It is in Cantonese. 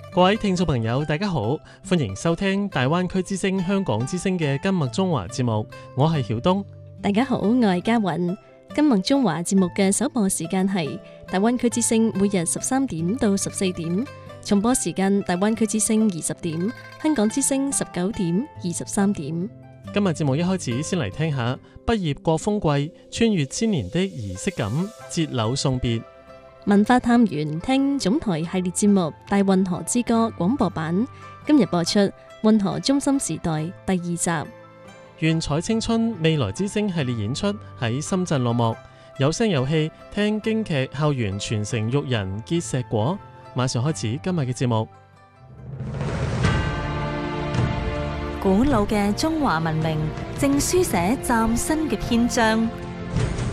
各位聽眾朋友，大家好，歡迎收聽大灣區之聲香港之聲嘅今麥中華節目，我係曉東。 大家好，我係嘉韻。今麥中華節目嘅首播時間係大灣區之聲每日13點到14點，重播時間大灣區之聲20點，香港之聲19點、23點。 今日節目一開始先嚟聽下畢業過風季，穿越千年的儀式感，節柳送別。 文化探源，聽總台系列節目《大運河之歌》廣播版，今日播出《運河中心時代》第2集。 願彩青春未來之星系列演出喺深圳落幕，有聲有氣，聽京劇校園傳承育人結碩果。馬上開始今日嘅節目。 古老嘅中華文明正書寫嶄新嘅篇章。